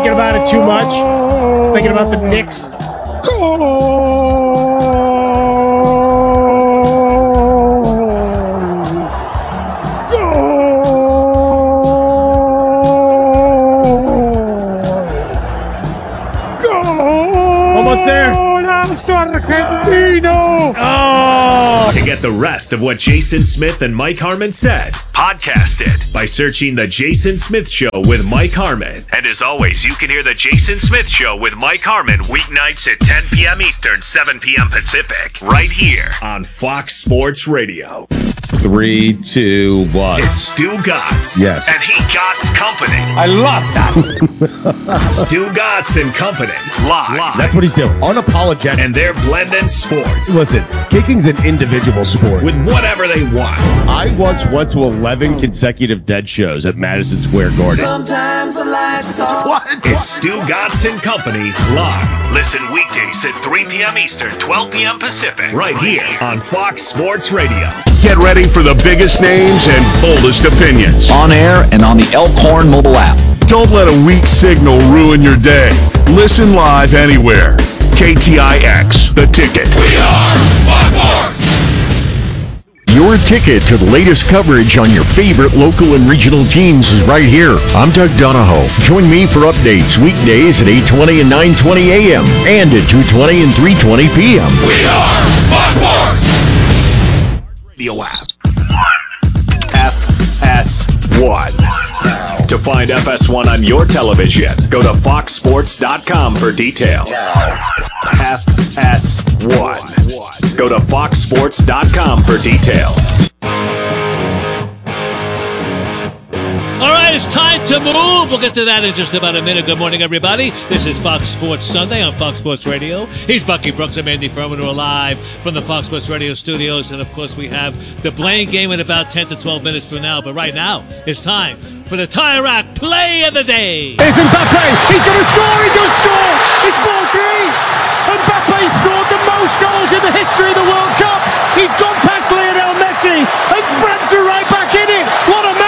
thinking about it too much. He's thinking about the Knicks. Almost there. Oh! To get the rest of what Jason Smith and Mike Harmon said, podcast it by searching The Jason Smith Show with Mike Harmon. And as always, you can hear The Jason Smith Show with Mike Harmon weeknights at 10 p.m. Eastern, 7 p.m. Pacific, right here on Fox Sports Radio. 3, 2, 1. It's Stu Gatz. Yes. And he Gatz Company. I love that. Stu Gatz and Company. Live. That's what he's doing. Unapologetic. And they're blending sports. Listen, kicking's an individual sport. With whatever they want. I once went to 11 consecutive Dead shows at Madison Square Garden. Sometimes the lights are... What? It's Stu Gatz and Company live. Listen weekdays at 3 p.m. Eastern, 12 p.m. Pacific. Right here on Fox Sports Radio. Get ready for the biggest names and boldest opinions. On air and on the Elkhorn mobile app. Don't let a weak signal ruin your day. Listen live anywhere. KTIX, The Ticket. We are Fox. Your ticket to the latest coverage on your favorite local and regional teams is right here. I'm Doug Donahoe. Join me for updates weekdays at 8:20 and 9:20 a.m. and at 2:20 and 3:20 p.m. We are Fox. Radio app. FS1. To find FS1 on your television, go to foxsports.com for details. FS1. Go to foxsports.com for details. All right, it's time to move. We'll get to that in just about a minute. Good morning, everybody. This is Fox Sports Sunday on Fox Sports Radio. He's Bucky Brooks. I'm Andy Furman. We're live from the Fox Sports Radio studios. And, of course, we have the Blaine game in about 10 to 12 minutes from now. But right now, it's time for the Tire Rack Play of the Day. Here's Mbappe. He's going to score. He does score. It's 4-3. Mbappe scored the most goals in the history of the World Cup. He's gone past Lionel Messi. And France are right back in it. What a match.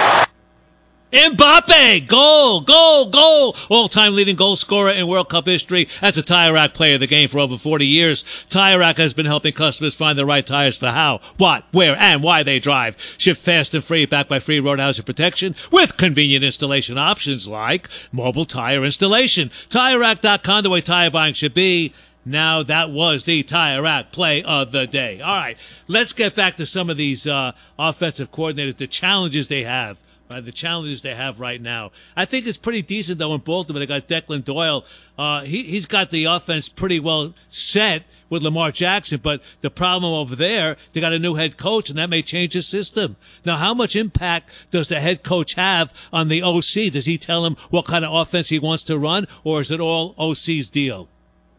Mbappe, goal. All-time leading goal scorer in World Cup history. That's a Tire Rack Player of the Game for over 40 years. Tire Rack has been helping customers find the right tires for how, what, where, and why they drive. Ship fast and free, backed by free road housing protection with convenient installation options like mobile tire installation. TireRack.com, the way tire buying should be. Now, that was the Tire Rack Play of the Day. All right, let's get back to some of these offensive coordinators, the challenges they have. The challenges they have right now. I think it's pretty decent, though, in Baltimore. They got Declan Doyle. He's got the offense pretty well set with Lamar Jackson, but the problem over there, they got a new head coach, and that may change the system. Now, how much impact does the head coach have on the OC? Does he tell him what kind of offense he wants to run, or is it all OC's deal?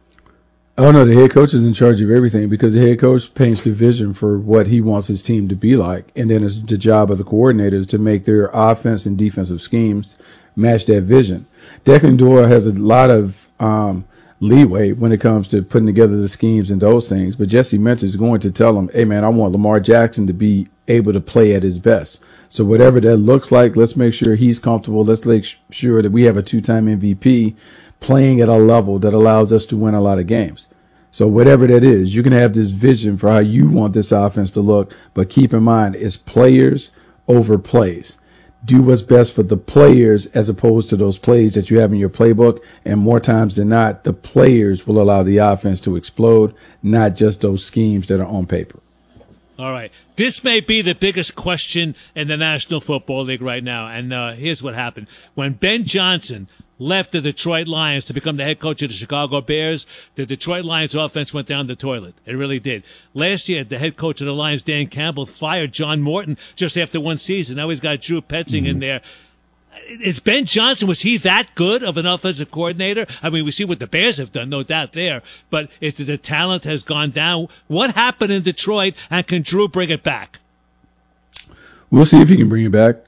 Oh, no, the head coach is in charge of everything because the head coach paints the vision for what he wants his team to be like. And then it's the job of the coordinators to make their offense and defensive schemes match that vision. Declan Doyle has a lot of leeway when it comes to putting together the schemes and those things. But Jesse Minter is going to tell him, hey, man, I want Lamar Jackson to be able to play at his best. So whatever that looks like, let's make sure he's comfortable. Let's make sure that we have a 2-time MVP playing at a level that allows us to win a lot of games. So whatever that is, you can have this vision for how you want this offense to look, but keep in mind it's players over plays. Do what's best for the players as opposed to those plays that you have in your playbook. And more times than not, the players will allow the offense to explode, not just those schemes that are on paper. All right. This may be the biggest question in the National Football League right now. And here's what happened. When Ben Johnson left the Detroit Lions to become the head coach of the Chicago Bears, the Detroit Lions offense went down the toilet. It really did. Last year, the head coach of the Lions, Dan Campbell, fired John Morton just after one season. Now he's got Drew Petzing in there. Is Ben Johnson, was he that good of an offensive coordinator? I mean, we see what the Bears have done, no doubt there. But is the talent has gone down? What happened in Detroit, and can Drew bring it back? We'll see if he can bring it back.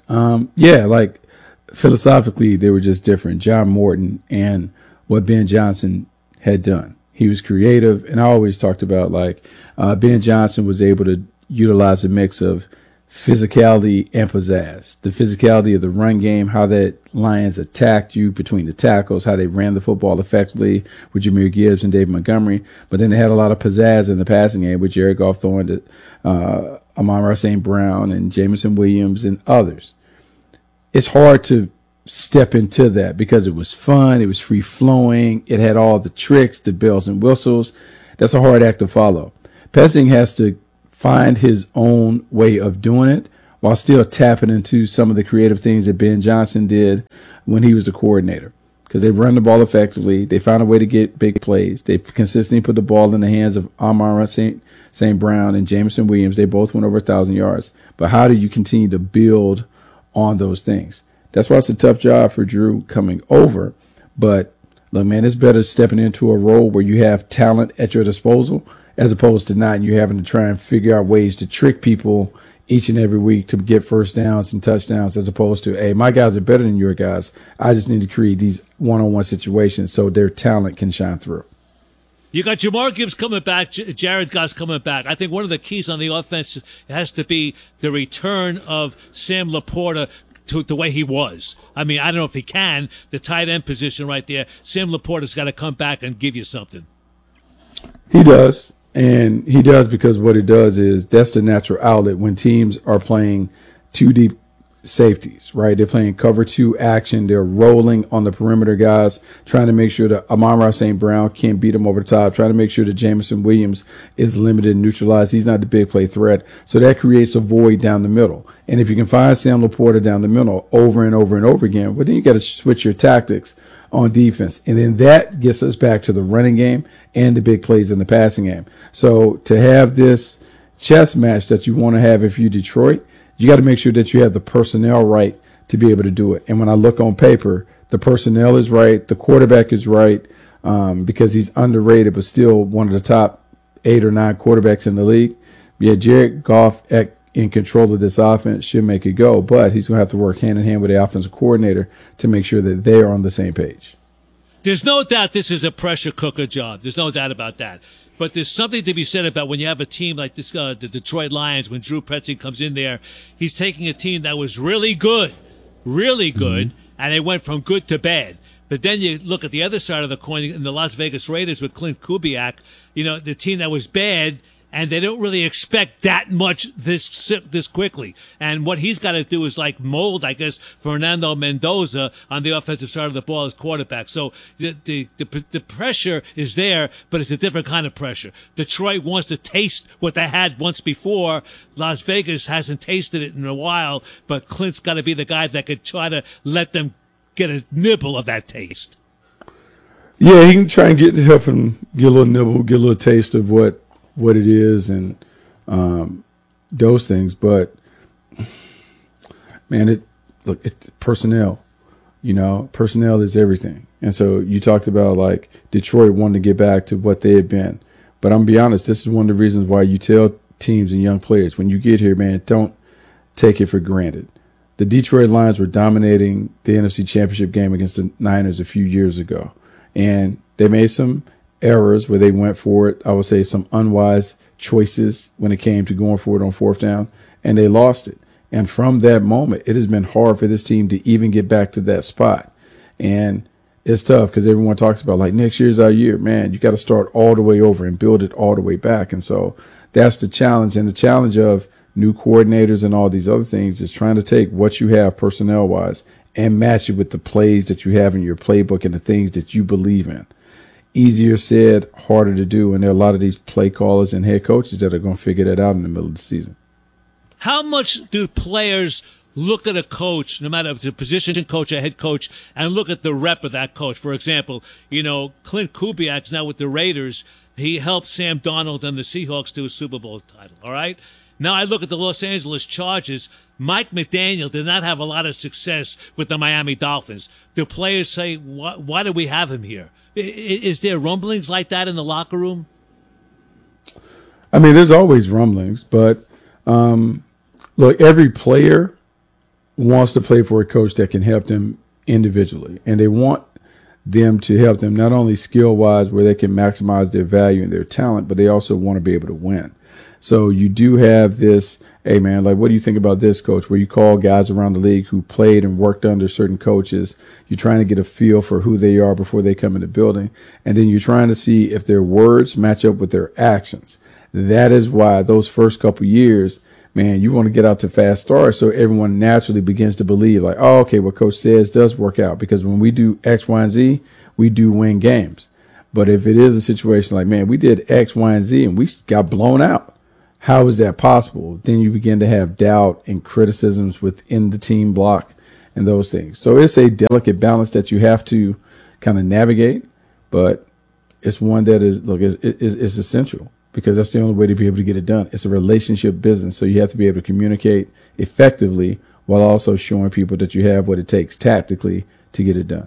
Philosophically, they were just different. John Morton and what Ben Johnson had done. He was creative, and I always talked about Ben Johnson was able to utilize a mix of physicality and pizzazz. The physicality of the run game, how that Lions attacked you between the tackles, how they ran the football effectively with Jahmyr Gibbs and David Montgomery. But then they had a lot of pizzazz in the passing game with Jared Goff throwing to Amon-Ra St. Brown and Jameson Williams and others. It's hard to step into that because it was fun. It was free flowing. It had all the tricks, the bells and whistles. That's a hard act to follow. Pessing has to find his own way of doing it while still tapping into some of the creative things that Ben Johnson did when he was the coordinator. Because they run the ball effectively. They found a way to get big plays. They consistently put the ball in the hands of Amon-Ra St. Brown and Jameson Williams. They both went over 1,000 yards. But how do you continue to build on those things? That's why it's a tough job for Drew coming over. But look, man, it's better stepping into a role where you have talent at your disposal as opposed to not, and you having to try and figure out ways to trick people each and every week to get first downs and touchdowns, as opposed to, hey, my guys are better than your guys. I just need to create these one-on-one situations so their talent can shine through. You got Jahmyr Gibbs coming back, Jared Goff coming back. I think one of the keys on the offense has to be the return of Sam Laporta to the way he was. I mean, I don't know if he can. The tight end position right there, Sam Laporta's got to come back and give you something. He does. And he does because what it does is that's the natural outlet when teams are playing two deep safeties, right? They're playing cover two action. They're rolling on the perimeter guys, trying to make sure that Amon-Ra St. Brown can't beat him over the top, trying to make sure that Jameson Williams is limited and neutralized. He's not the big play threat. So that creates a void down the middle. And if you can find Sam Laporta down the middle over and over and over again, well, then you got to switch your tactics on defense. And then that gets us back to the running game and the big plays in the passing game. So to have this chess match that you want to have if you're Detroit, you got to make sure that you have the personnel right to be able to do it. And when I look on paper, the personnel is right. The quarterback is right because he's underrated, but still one of the top 8 or 9 quarterbacks in the league. Yeah, Jared Goff in control of this offense should make it go, but he's going to have to work hand in hand with the offensive coordinator to make sure that they are on the same page. There's no doubt this is a pressure cooker job. There's no doubt about that. But there's something to be said about when you have a team like this, the Detroit Lions, when Drew Petzing comes in there, he's taking a team that was really good, and they went from good to bad. But then you look at the other side of the coin in the Las Vegas Raiders with Clint Kubiak, the team that was bad, and they don't really expect that much this quickly. And what he's got to do is like mold, I guess, Fernando Mendoza on the offensive side of the ball as quarterback. So the pressure is there, but it's a different kind of pressure. Detroit wants to taste what they had once before. Las Vegas hasn't tasted it in a while, but Clint's got to be the guy that could try to let them get a nibble of that taste. Yeah, he can try and help him get a little nibble, get a little taste of what it is and those things. But man, it's personnel, personnel is everything. And so you talked about like Detroit wanting to get back to what they had been. But I'm gonna be honest, this is one of the reasons why you tell teams and young players when you get here, man, don't take it for granted. The Detroit Lions were dominating the NFC Championship game against the Niners a few years ago. And they made some errors where they went for it. I would say some unwise choices when it came to going for it on fourth down, and they lost it. And from that moment, it has been hard for this team to even get back to that spot. And it's tough because everyone talks about like next year's our year. Man, you got to start all the way over and build it all the way back. And so that's the challenge. And the challenge of new coordinators and all these other things is trying to take what you have personnel wise and match it with the plays that you have in your playbook and the things that you believe in. Easier said, harder to do. And there are a lot of these play callers and head coaches that are going to figure that out in the middle of the season. How much do players look at a coach, no matter if it's a position coach or head coach, and look at the rep of that coach? For example, Clint Kubiak's now with the Raiders. He helped Sam Darnold and the Seahawks to a Super Bowl title, all right? Now I look at the Los Angeles Chargers. Mike McDaniel did not have a lot of success with the Miami Dolphins. Do players say, why do we have him here? Is there rumblings like that in the locker room? I mean, there's always rumblings, but look, every player wants to play for a coach that can help them individually, and they want them to help them not only skill-wise where they can maximize their value and their talent, but they also want to be able to win. So you do have this, hey man, like, what do you think about this, coach? Where you call guys around the league who played and worked under certain coaches. You're trying to get a feel for who they are before they come in the building. And then you're trying to see if their words match up with their actions. That is why those first couple years, man, you want to get out to fast starts so everyone naturally begins to believe, like, oh, okay, what coach says does work out. Because when we do X, Y, and Z, we do win games. But if it is a situation like, man, we did X, Y, and Z and we got blown out, how is that possible? Then you begin to have doubt and criticisms within the team block and those things. So it's a delicate balance that you have to kind of navigate, but it's one that is essential, because that's the only way to be able to get it done. It's a relationship business, so you have to be able to communicate effectively while also showing people that you have what it takes tactically to get it done.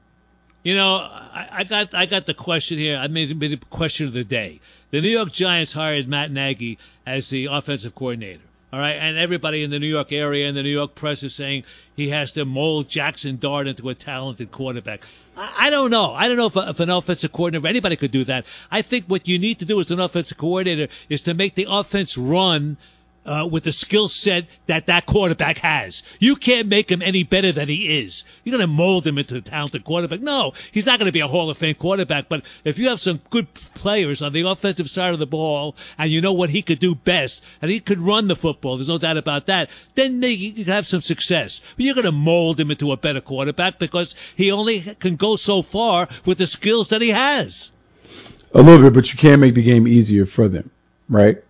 You know, I got the question here. I made the question of the day. The New York Giants hired Matt Nagy as the offensive coordinator. All right, and everybody in the New York area and the New York press is saying he has to mold Jackson Dart into a talented quarterback. I don't know. I don't know if an offensive coordinator, anybody could do that. I think what you need to do as an offensive coordinator is to make the offense run with the skill set that quarterback has. You can't make him any better than he is. You're going to mold him into a talented quarterback. No, he's not going to be a Hall of Fame quarterback. But if you have some good players on the offensive side of the ball and you know what he could do best, and he could run the football, there's no doubt about that, then you can have some success. But you're going to mold him into a better quarterback because he only can go so far with the skills that he has. A little bit, but you can make the game easier for them, right?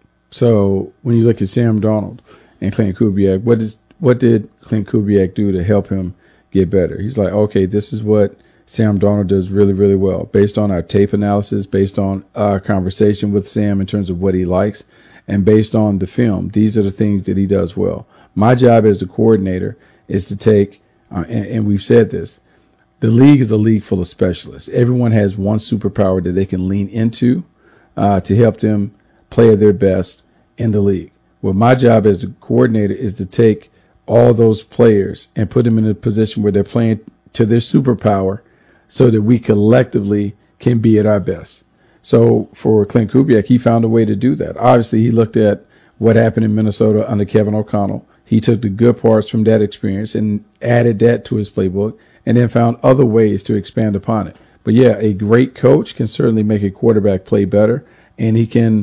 So when you look at Sam Darnold and Clint Kubiak, what did Clint Kubiak do to help him get better? He's like, okay, this is what Sam Darnold does really, really well. Based on our tape analysis, based on our conversation with Sam in terms of what he likes, and based on the film, these are the things that he does well. My job as the coordinator is to take, and we've said this, the league is a league full of specialists. Everyone has one superpower that they can lean into to help them play at their best in the league. Well, my job as the coordinator is to take all those players and put them in a position where they're playing to their superpower so that we collectively can be at our best. So for Clint Kubiak, he found a way to do that. Obviously, he looked at what happened in Minnesota under Kevin O'Connell. He took the good parts from that experience and added that to his playbook and then found other ways to expand upon it. But yeah, a great coach can certainly make a quarterback play better, and he can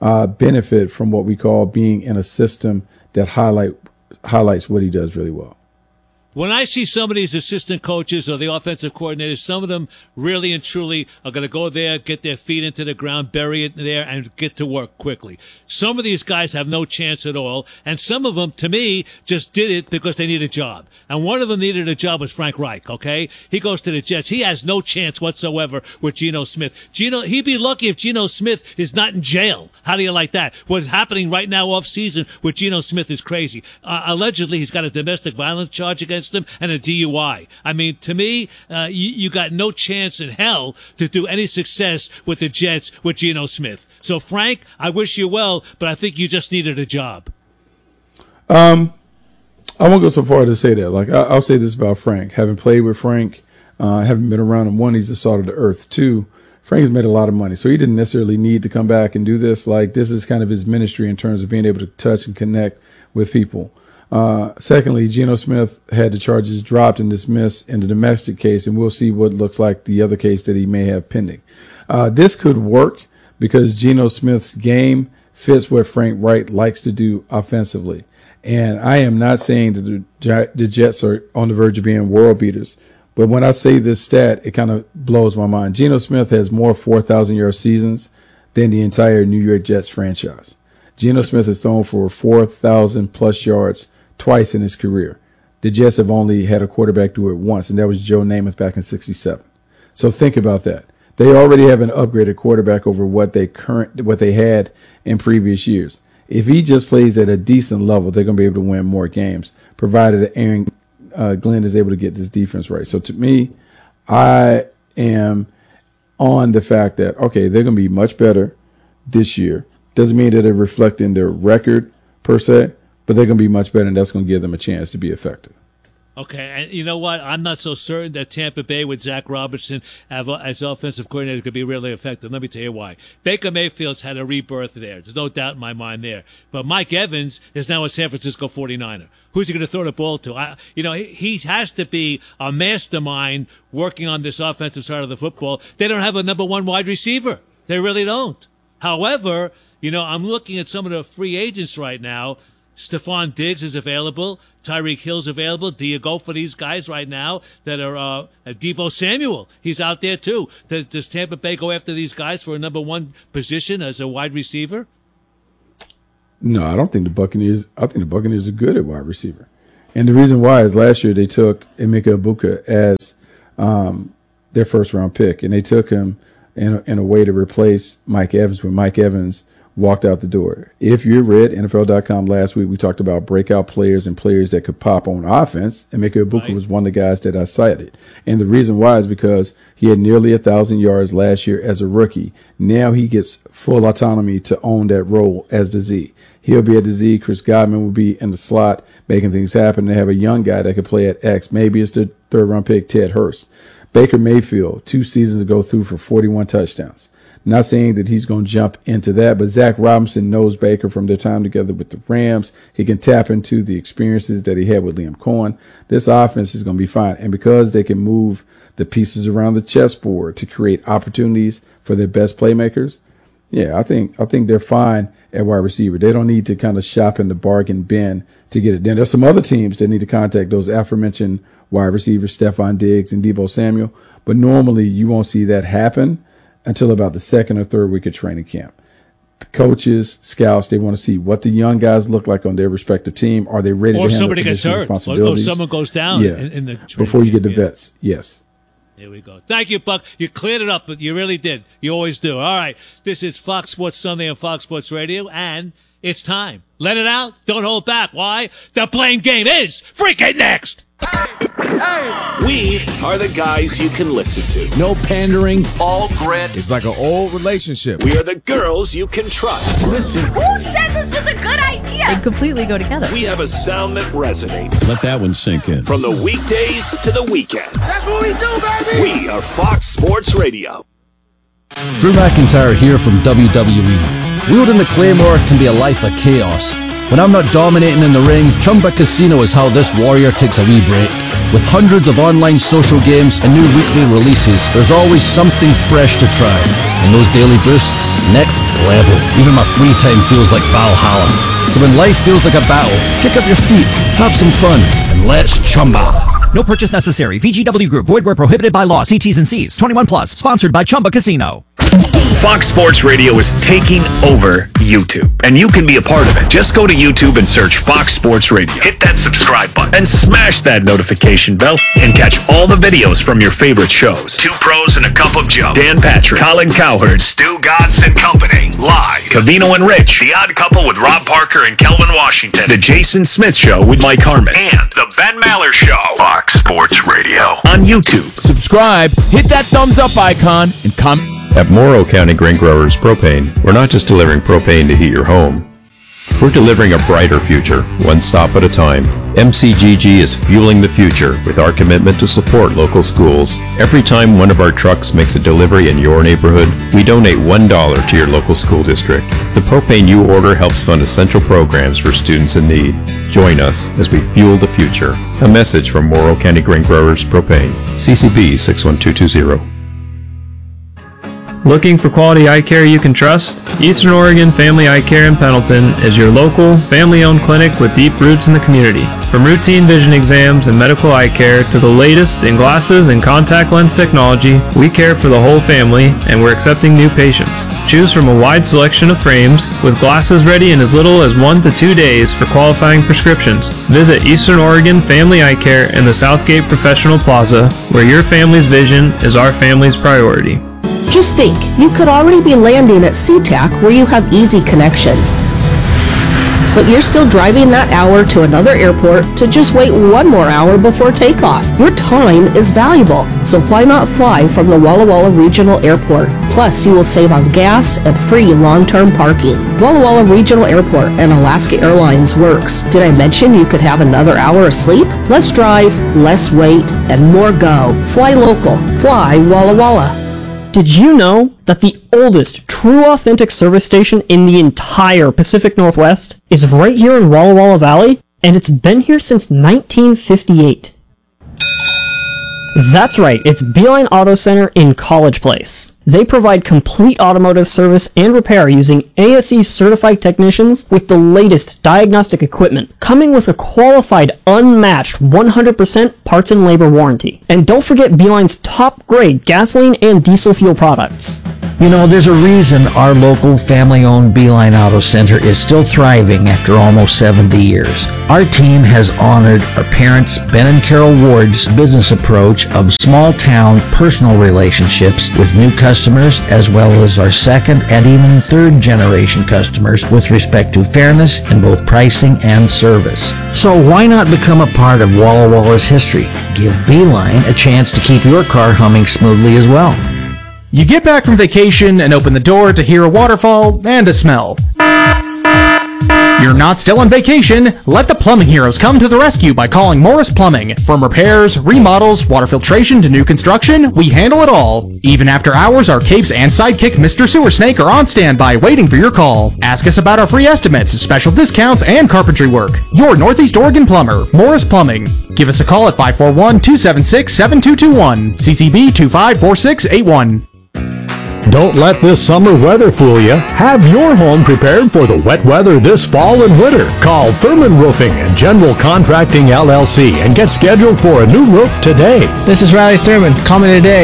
benefit from what we call being in a system that highlights what he does really well. When I see some of these assistant coaches or the offensive coordinators, some of them really and truly are going to go there, get their feet into the ground, bury it there, and get to work quickly. Some of these guys have no chance at all, and some of them, to me, just did it because they need a job. And one of them needed a job was Frank Reich, okay? He goes to the Jets. He has no chance whatsoever with Geno Smith. He'd be lucky if Geno Smith is not in jail. How do you like that? What's happening right now off season with Geno Smith is crazy. Allegedly, he's got a domestic violence charge against him and a DUI. I mean, to me, you got no chance in hell to do any success with the Jets with Geno Smith. So, Frank, I wish you well, but I think you just needed a job. I won't go so far to say that. Like, I'll say this about Frank. Having played with Frank, having been around him, one, he's the salt of the earth. Two, Frank's made a lot of money, so he didn't necessarily need to come back and do this. Like, this is kind of his ministry in terms of being able to touch and connect with people. Secondly, Geno Smith had the charges dropped and dismissed in the domestic case, and we'll see what looks like the other case that he may have pending. This could work because Geno Smith's game fits what Frank Reich likes to do offensively. And I am not saying that the Jets are on the verge of being world beaters, but when I say this stat, it kind of blows my mind. Geno Smith has more 4,000-yard seasons than the entire New York Jets franchise. Geno Smith has thrown for 4,000-plus yards twice in his career. The Jets have only had a quarterback do it once, and that was Joe Namath back in '67. So think about that. They already have an upgraded quarterback over what they had in previous years. If he just plays at a decent level, they're going to be able to win more games, provided that Aaron Glenn is able to get this defense right. So to me, I am on the fact that, okay, they're going to be much better this year. Doesn't mean that they're reflecting their record per se, but they're going to be much better, and that's going to give them a chance to be effective. Okay, and you know what? I'm not so certain that Tampa Bay with Zach Robinson as offensive coordinator could be really effective. Let me tell you why. Baker Mayfield's had a rebirth there. There's no doubt in my mind there. But Mike Evans is now a San Francisco 49er. Who's he going to throw the ball to? He has to be a mastermind working on this offensive side of the football. They don't have a number one wide receiver. They really don't. However, I'm looking at some of the free agents right now. Stephon Diggs is available. Tyreek Hill's available. Do you go for these guys right now that are Deebo Samuel? He's out there too. Does Tampa Bay go after these guys for a number one position as a wide receiver? No, I don't think the Buccaneers. I think the Buccaneers are good at wide receiver, and the reason why is last year they took Emeka Egbuka as their first round pick, and they took him in a way to replace Mike Evans when Mike Evans walked out the door. If you read NFL.com last week, we talked about breakout players and players that could pop on offense, and Emeka Egbuka was one of the guys that I cited. And the reason why is because he had nearly 1,000 yards last year as a rookie. Now he gets full autonomy to own that role as the Z. He'll be at the Z. Chris Godwin will be in the slot making things happen. They have a young guy that could play at X. Maybe it's the third-round pick, Ted Hurst. Baker Mayfield, 2 seasons ago, threw for 41 touchdowns. Not saying that he's going to jump into that, but Zach Robinson knows Baker from their time together with the Rams. He can tap into the experiences that he had with Liam Cohen. This offense is going to be fine. And because they can move the pieces around the chessboard to create opportunities for their best playmakers, yeah, I think they're fine at wide receiver. They don't need to kind of shop in the bargain bin to get it done. There's some other teams that need to contact those aforementioned wide receivers, Stephon Diggs and Deebo Samuel. But normally you won't see that happen until about the second or third week of training camp. The coaches, scouts, they want to see what the young guys look like on their respective team. Are they ready to handle somebody gets hurt, or someone goes down in the before you get the vets. Yes. There we go. Thank you, Buck. You cleared it up, but you really did. You always do. All right. This is Fox Sports Sunday on Fox Sports Radio, and it's time. Let it out. Don't hold back. Why? The playing game is freaking next. We are the guys you can listen to. No pandering. All grit. It's like an old relationship. We are the girls you can trust. Listen. Who said this was a good idea? They completely go together. We have a sound that resonates. Let that one sink in. From the weekdays to the weekends. That's what we do, baby. We are Fox Sports Radio. Drew McIntyre here from WWE. Wielding the Claymore can be a life of chaos. When I'm not dominating in the ring, Chumba Casino is how this warrior takes a wee break. With hundreds of online social games and new weekly releases, there's always something fresh to try. And those daily boosts, next level. Even my free time feels like Valhalla. So when life feels like a battle, kick up your feet, have some fun, and let's chumba. No purchase necessary. VGW Group. Void where prohibited by law. See T's and C's. 21 plus. Sponsored by Chumba Casino. Fox Sports Radio is taking over YouTube, and you can be a part of it. Just go to YouTube and search Fox Sports Radio. Hit that subscribe button and smash that notification bell and catch all the videos from your favorite shows. Two Pros and a Cup of Joe. Dan Patrick, Colin Cowherd, Stu Godson and Company. Live. Cavino and Rich. The Odd Couple with Rob Parker and Kelvin Washington. The Jason Smith Show with Mike Harmon. And The Ben Maller Show. Fox Sports Radio. On YouTube. Subscribe, hit that thumbs up icon, and comment. At Morrow County Grain Growers Propane, we're not just delivering propane to heat your home. We're delivering a brighter future, one stop at a time. MCGG is fueling the future with our commitment to support local schools. Every time one of our trucks makes a delivery in your neighborhood, we donate $1 to your local school district. The propane you order helps fund essential programs for students in need. Join us as we fuel the future. A message from Morrow County Grain Growers Propane. CCB 61220. Looking for quality eye care you can trust? Eastern Oregon Family Eye Care in Pendleton is your local, family-owned clinic with deep roots in the community. From routine vision exams and medical eye care to the latest in glasses and contact lens technology, we care for the whole family and we're accepting new patients. Choose from a wide selection of frames with glasses ready in as little as 1 to 2 days for qualifying prescriptions. Visit Eastern Oregon Family Eye Care in the Southgate Professional Plaza, where your family's vision is our family's priority. Just think, you could already be landing at SeaTac where you have easy connections. but you're still driving that hour to another airport to just wait one more hour before takeoff. Your time is valuable, so why not fly from the Walla Walla Regional Airport? Plus, you will save on gas and free long-term parking. Walla Walla Regional Airport and Alaska Airlines works. Did I mention you could have another hour of sleep? Less drive, less wait, and more go. Fly local. Fly Walla Walla. Did you know that the oldest true authentic service station in the entire Pacific Northwest is right here in Walla Walla Valley? And it's been here since 1958. That's right, it's Beeline Auto Center in College Place. They provide complete automotive service and repair using ASE certified technicians with the latest diagnostic equipment, coming with a qualified, unmatched 100% parts and labor warranty. And don't forget Beeline's top grade gasoline and diesel fuel products. You know, there's a reason our local family-owned Beeline Auto Center is still thriving after almost 70 years. Our team has honored our parents, Ben and Carol Ward's business approach of small-town personal relationships with new customers, as well as our second and even third generation customers with respect to fairness in both pricing and service. So why not become a part of Walla Walla's history? Give Beeline a chance to keep your car humming smoothly as well. You get back from vacation and open the door to hear a waterfall and a smell. You're not still on vacation. Let the plumbing heroes come to the rescue by calling Morris Plumbing. From repairs, remodels, water filtration to new construction, we handle it all. Even after hours, our capes and sidekick Mr. Sewer Snake are on standby waiting for your call. Ask us about our free estimates, special discounts, and carpentry work. Your Northeast Oregon plumber, Morris Plumbing. Give us a call at 541-276-7221. CCB 254681. Don't let this summer weather fool you. Have your home prepared for the wet weather this fall and winter. Call Thurman Roofing and General Contracting LLC and get scheduled for a new roof today. This is Riley Thurman. Call me today,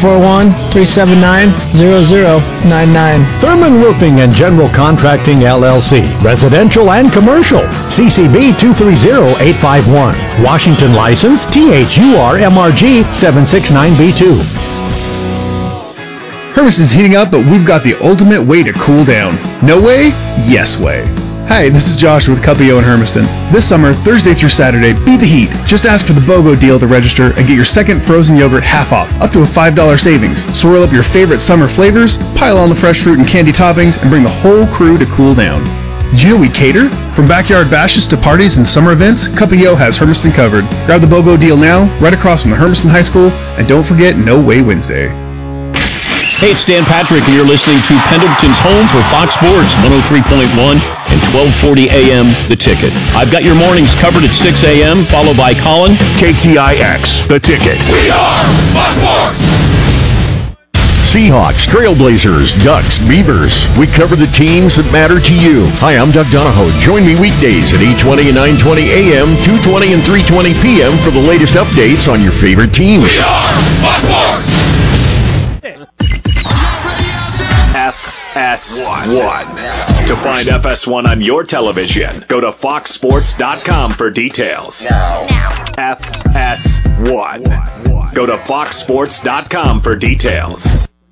541-379-0099. Thurman Roofing and General Contracting LLC, residential and commercial. CCB 230851. Washington license THURMRG 769B2. Hermiston's heating up, but we've got the ultimate way to cool down. No way? Yes way. Hi, this is Josh with Cupio in Hermiston. This summer, Thursday through Saturday, beat the heat. Just ask for the BOGO deal to register and get your second frozen yogurt half off, up to a $5 savings. Swirl up your favorite summer flavors, pile on the fresh fruit and candy toppings, and bring the whole crew to cool down. Did you know we cater? From backyard bashes to parties and summer events, Cupio has Hermiston covered. Grab the BOGO deal now, right across from the Hermiston High School, and don't forget No Way Wednesday. Hey, it's Dan Patrick, and you're listening to Pendleton's home for Fox Sports 103.1 and 1240 AM, The Ticket. I've got your mornings covered at 6 a.m., followed by Colin. KTIX, The Ticket. We are Fox Sports! Seahawks, Trailblazers, Ducks, Beavers. We cover the teams that matter to you. Hi, I'm Doug Donahoe. Join me weekdays at 8:20 and 9:20 a.m., 2:20 and 3:20 p.m. for the latest updates on your favorite teams. We are Fox Sports! FS1. To find FS1 on your television, go to foxsports.com for details. FS1. Go to foxsports.com for details.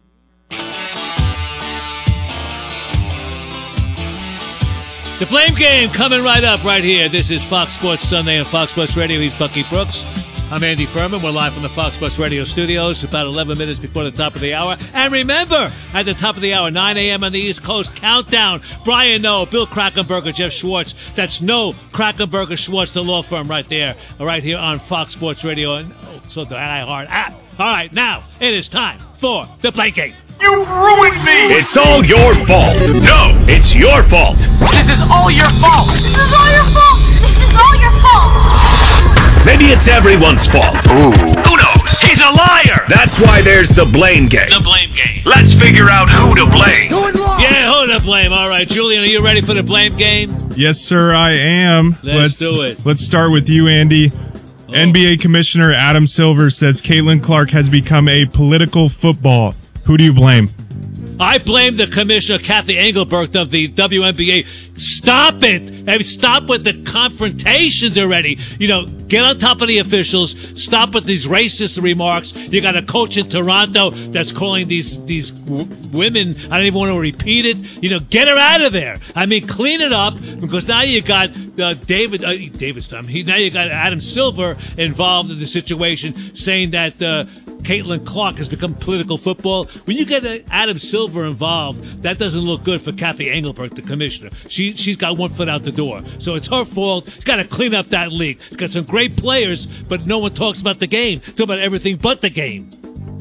The Blame Game coming right up right here. This is Fox Sports Sunday on Fox Sports Radio. He's Bucky Brooks. I'm Andy Furman. We're live from the Fox Sports Radio studios about 11 minutes before the top of the hour. And remember, at the top of the hour, 9 a.m. on the East Coast, countdown. Brian Noe, Bill Krakenberger, Jeff Schwartz. That's Noe, Krakenberger, Schwartz, the law firm right there, right here on Fox Sports Radio and also the iHeart app. All right, now it is time for the Blame Game. You ruined me! It's all your fault. No, it's your fault. This is all your fault! This is all your fault! This is all your fault! Maybe it's everyone's fault. Ooh. Who knows? He's a liar! That's why there's the Blame Game. The Blame Game. Let's figure out who to blame. Yeah, who to blame. All right, Julian, are you ready for the Blame Game? Yes, sir, I am. Let's do it. Let's start with you, Andy. Oh. NBA Commissioner Adam Silver says Caitlin Clark has become a political football. Who do you blame? I blame the commissioner, Kathy Engelbert of the WNBA. Stop it! I mean, stop with the confrontations already. You know, get on top of the officials. Stop with these racist remarks. You got a coach in Toronto that's calling these women. I don't even want to repeat it. You know, get her out of there. I mean, clean it up, because now you got David's time. Now you got Adam Silver involved in the situation, saying that Caitlin Clark has become political football. When you get Adam Silver involved, that doesn't look good for Kathy Engelbert, the commissioner. She's got one foot out the door. So it's her fault. Got to clean up that league. Got some great players, but no one talks about the game. Talk about everything but the game.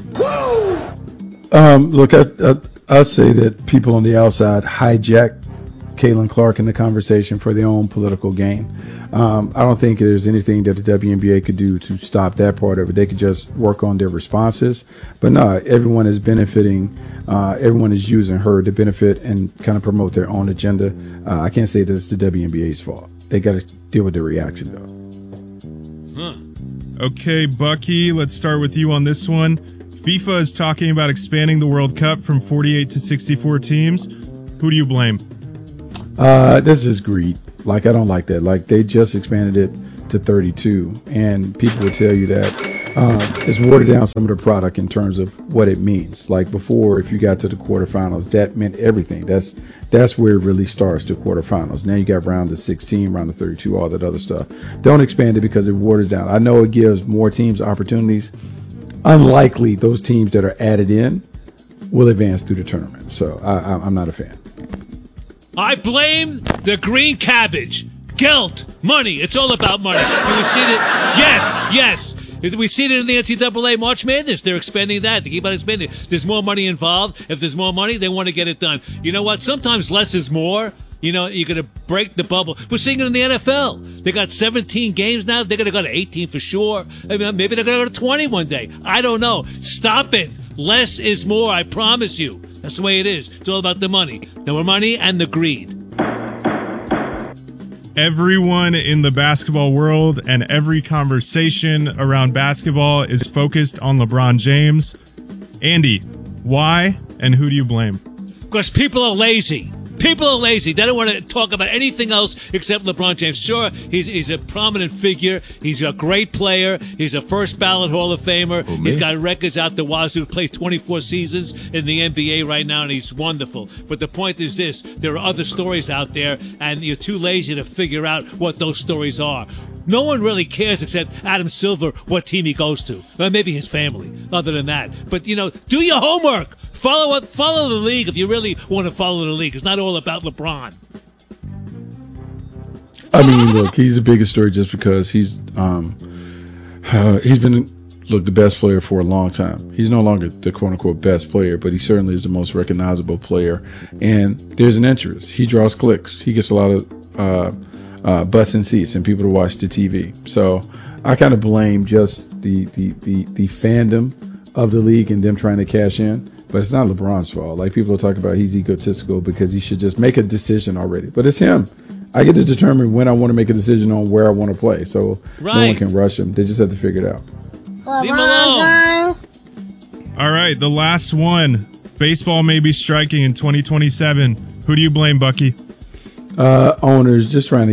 Look, I say that people on the outside hijack Caitlin Clark in the conversation for their own political gain. I don't think there's anything that the WNBA could do to stop that part of it. They could just work on their responses. But no, everyone is benefiting. Everyone is using her to benefit and kind of promote their own agenda. I can't say that it's the WNBA's fault. They got to deal with the reaction, though. Okay, Bucky, let's start with you on this one. FIFA is talking about expanding the World Cup from 48 to 64 teams. Who do you blame? This is greed. Like, I don't like that. Like, they just expanded it to 32, and people will tell you that it's watered down some of the product in terms of what it means. Like before, if you got to the quarterfinals, that meant everything. That's where it really starts, the quarterfinals. Now you got round of 16, round of 32, all that other stuff. Don't expand it because it waters down. I know it gives more teams opportunities. Unlikely those teams that are added in will advance through the tournament. So I'm not a fan. I blame the green cabbage. Guilt, money. It's all about money. We've seen it. Yes. We've seen it in the NCAA March Madness. They're expanding that. They keep on expanding. There's more money involved. If there's more money, they want to get it done. You know what? Sometimes less is more. You know, you're going to break the bubble. We're seeing it in the NFL. They got 17 games now. They're going to go to 18 for sure. I mean, maybe they're going to go to 20 one day. I don't know. Stop it. Less is more. I promise you. That's the way it is. It's all about the money. The more money and the greed. Everyone in the basketball world and every conversation around basketball is focused on LeBron James. Andy, why and who do you blame? Because people are lazy. People are lazy. They don't want to talk about anything else except LeBron James. Sure, he's a prominent figure. He's a great player. He's a first ballot Hall of Famer. He's got records out the wazoo. Played 24 seasons in the NBA right now, and he's wonderful. But the point is this. There are other stories out there, and you're too lazy to figure out what those stories are. No one really cares except Adam Silver what team he goes to. Well, maybe his family, other than that. But, you know, do your homework. Follow the league if you really want to follow the league. It's not all about LeBron. I mean, look, he's the biggest story just because he's been the best player for a long time. He's no longer the quote-unquote best player, but he certainly is the most recognizable player. And there's an interest. He draws clicks. He gets a lot of butts and seats and people to watch the TV. So I kind of blame just the fandom of the league and them trying to cash in. But it's not LeBron's fault. Like people talk about, he's egotistical because he should just make a decision already. But it's him. I get to determine when I want to make a decision on where I want to play. So no one can rush him. They just have to figure it out. Leave him alone. All right, the last one. Baseball may be striking in 2027. Who do you blame, Bucky? Owners just trying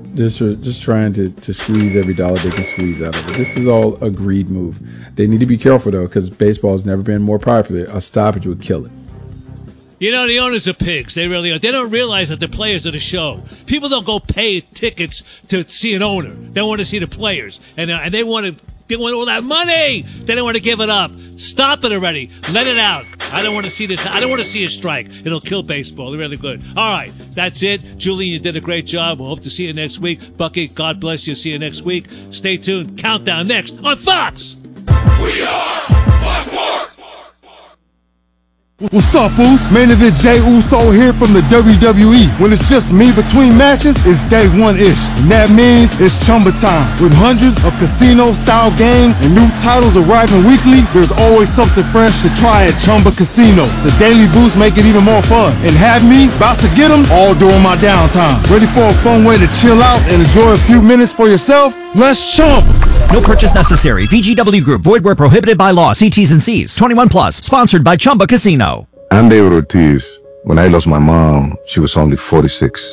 to squeeze every dollar they can squeeze out of it. This is all a greed move. They need to be careful though, because baseball has never been more popular. A stoppage would kill it. You know, the owners are pigs. They really are. They don't realize that the players are the show. People don't go pay tickets to see an owner. They want to see the players, and they want all that money. They don't want to give it up. Stop it already. Let it out. I don't want to see this. I don't want to see a strike. It'll kill baseball. They're really good. All right. That's it. Julian, you did a great job. We'll hope to see you next week. Bucky, God bless you. See you next week. Stay tuned. Countdown next on Fox. We are Fox Sports. What's up, Uso? Main event Jey Uso here from the WWE. When it's just me between matches, it's day one-ish. And that means it's Chumba time. With hundreds of casino-style games and new titles arriving weekly, there's always something fresh to try at Chumba Casino. The daily boosts make it even more fun. And have me about to get them all during my downtime. Ready for a fun way to chill out and enjoy a few minutes for yourself? Let's chump! No purchase necessary. VGW Group. Void where prohibited by law. See T's and C's. 21 plus. Sponsored by Chumba Casino. I'm David Ortiz. When I lost my mom, she was only 46.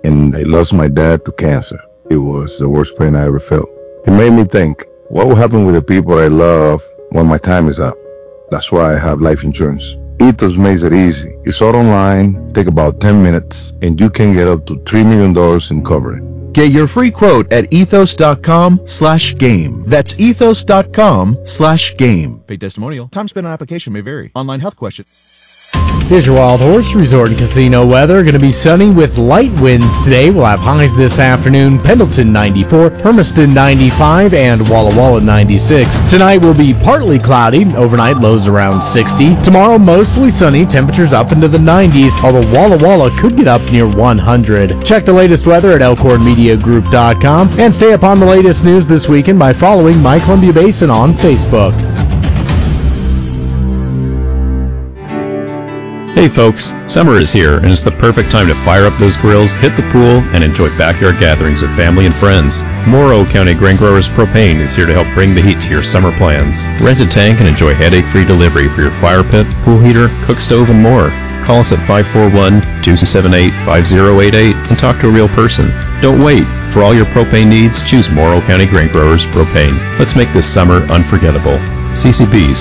and I lost my dad to cancer. It was the worst pain I ever felt. It made me think, what will happen with the people I love when my time is up? That's why I have life insurance. Ethos makes it easy. It's all online, take about 10 minutes, and you can get up to $3 million in coverage. Get your free quote at ethos.com/game. That's ethos.com/game. Paid testimonial. Time spent on application may vary. Online health question. Here's your Wild Horse Resort and Casino weather. Going to be sunny with light winds today. We'll have highs this afternoon. Pendleton 94, Hermiston 95, and Walla Walla 96. Tonight will be partly cloudy. Overnight lows around 60. Tomorrow mostly sunny. Temperatures up into the 90s, although Walla Walla could get up near 100. Check the latest weather at elkhornmediagroup.com and stay up on the latest news this weekend by following My Columbia Basin on Facebook. Hey folks, summer is here and it's the perfect time to fire up those grills, hit the pool, and enjoy backyard gatherings with family and friends. Morrow County Grain Growers Propane is here to help bring the heat to your summer plans. Rent a tank and enjoy headache-free delivery for your fire pit, pool heater, cook stove, and more. Call us at 541-278-5088 and talk to a real person. Don't wait. For all your propane needs, choose Morrow County Grain Growers Propane. Let's make this summer unforgettable. CCBs,